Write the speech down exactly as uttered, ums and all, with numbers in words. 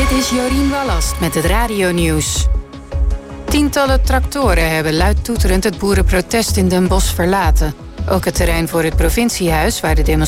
Dit is Jorien Wallast met het radionieuws. Tientallen tractoren hebben luid toeterend het boerenprotest in Den Bosch verlaten. Ook het terrein voor het provinciehuis, waar de demonstratie